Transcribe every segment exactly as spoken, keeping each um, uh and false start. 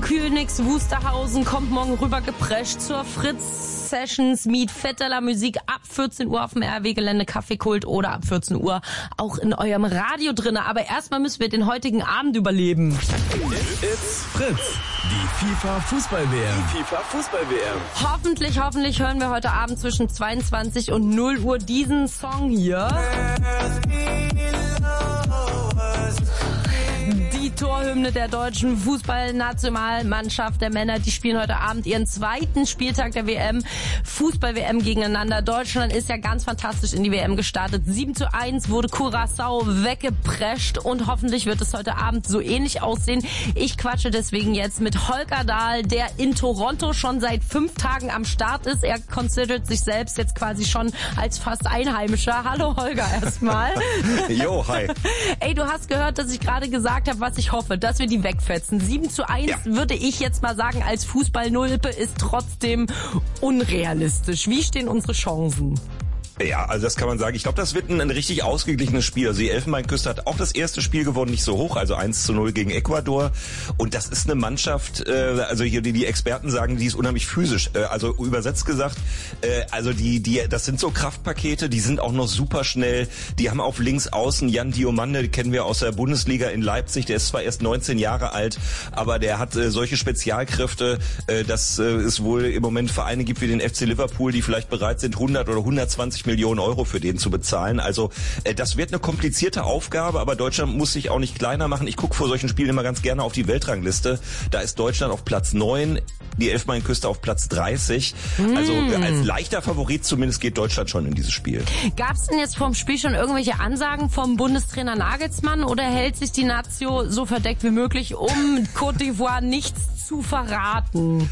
Königs Wusterhausen kommt morgen rüber geprescht zur Fritz Sessions Meet Vetteler Musik ab vierzehn Uhr auf dem R W-Gelände Kaffeekult oder ab vierzehn Uhr auch in eurem Radio drinne. Aber erstmal müssen wir den heutigen Abend überleben. It's Fritz, die FIFA-Fußball-W M. Die FIFA-Fußball-W M. Hoffentlich, hoffentlich hören wir heute Abend zwischen zweiundzwanzig und null Uhr diesen Song hier. Die Torhymne der deutschen Fußballnationalmannschaft der Männer, die spielen heute Abend ihren zweiten Spieltag der W M, Fußball-W M gegeneinander. Deutschland ist ja ganz fantastisch in die W M gestartet. sieben zu eins wurde Curaçao weggeprescht und hoffentlich wird es heute Abend so ähnlich aussehen. Ich quatsche deswegen jetzt mit Holger Dahl, der in Toronto schon seit fünf Tagen am Start ist. Er considert sich selbst jetzt quasi schon als fast Einheimischer. Hallo Holger erstmal. Jo, hi. Ey, du hast gehört, dass ich gerade gesagt habe, was ich hoffe, dass wir die wegfetzen. sieben zu eins ja. würde ich jetzt mal sagen, als Fußball-Nulpe ist trotzdem unrealistisch. Wie stehen unsere Chancen? Ja, also das kann man sagen. Ich glaube, das wird ein, ein richtig ausgeglichenes Spiel. Also die Elfenbeinküste hat auch das erste Spiel gewonnen, nicht so hoch, also eins zu null gegen Ecuador. Und das ist eine Mannschaft, äh, also hier die, die Experten sagen, die ist unheimlich physisch. Äh, also übersetzt gesagt, äh, also die, die, das sind so Kraftpakete, die sind auch noch super schnell. Die haben auf links außen Jan Diomande, den kennen wir aus der Bundesliga in Leipzig. Der ist zwar erst neunzehn Jahre alt, aber der hat äh, solche Spezialkräfte, äh, dass äh, es wohl im Moment Vereine gibt wie den F C Liverpool, die vielleicht bereit sind, hundert oder hundertzwanzig Millionen Euro für den zu bezahlen. Also äh, das wird eine komplizierte Aufgabe, aber Deutschland muss sich auch nicht kleiner machen. Ich gucke vor solchen Spielen immer ganz gerne auf die Weltrangliste. Da ist Deutschland auf Platz neun, die Elfenbeinküste auf Platz dreißig. Mm. Also äh, als leichter Favorit zumindest geht Deutschland schon in dieses Spiel. Gab es denn jetzt vorm Spiel schon irgendwelche Ansagen vom Bundestrainer Nagelsmann oder hält sich die Nazio so verdeckt wie möglich, um Côte d'Ivoire nichts zu verraten?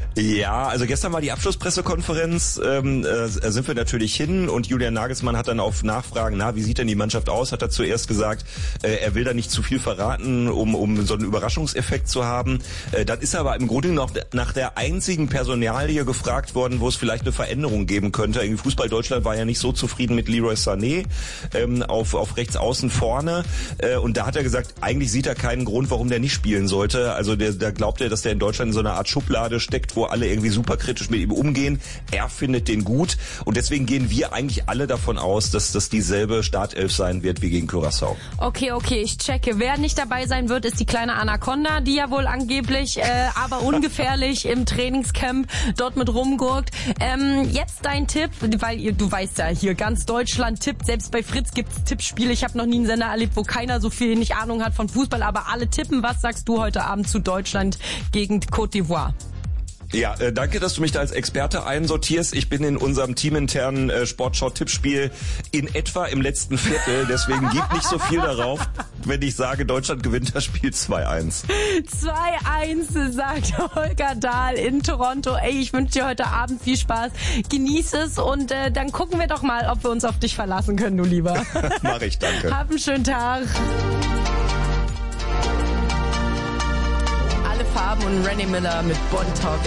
Ja, also gestern war die Abschlusspressekonferenz, ähm, äh, sind wir natürlich hin und Julian Nagelsmann hat dann auf Nachfragen, na, wie sieht denn die Mannschaft aus, hat er zuerst gesagt, äh, er will da nicht zu viel verraten, um um so einen Überraschungseffekt zu haben. Äh, dann ist er aber im Grunde noch nach der einzigen Personalie gefragt worden, wo es vielleicht eine Veränderung geben könnte. Irgendwie Fußball Deutschland war ja nicht so zufrieden mit Leroy Sané ähm, auf auf rechts außen vorne äh, und da hat er gesagt, eigentlich sieht er keinen Grund, warum der nicht spielen sollte. Also der, da glaubt er, dass der in Deutschland in so einer Art Schublade steckt, wo alle irgendwie super kritisch mit ihm umgehen. Er findet den gut und deswegen gehen wir eigentlich alle davon aus, dass das dieselbe Startelf sein wird wie gegen Curaçao. Okay, okay, ich checke. Wer nicht dabei sein wird, ist die kleine Anaconda, die ja wohl angeblich, äh, aber ungefährlich im Trainingscamp dort mit rumgurkt. Ähm, jetzt dein Tipp, weil ihr, du weißt ja, hier ganz Deutschland tippt, selbst bei Fritz gibt's Tippspiele. Ich habe noch nie einen Sender erlebt, wo keiner so viel nicht Ahnung hat von Fußball, aber alle tippen. Was sagst du heute Abend zu Deutschland gegen Côte d'Ivoire? Ja, äh, danke, dass du mich da als Experte einsortierst. Ich bin in unserem teaminternen äh, Sportschau-Tippspiel in etwa im letzten Viertel. Deswegen gib nicht so viel darauf, wenn ich sage, Deutschland gewinnt das Spiel zwei eins. zwei eins, sagt Holger Dahl in Toronto. Ey, ich wünsche dir heute Abend viel Spaß. Genieß es und äh, dann gucken wir doch mal, ob wir uns auf dich verlassen können, du Lieber. Mach ich, danke. Hab einen schönen Tag. Alle Farben und Rennie Miller mit Body Talk.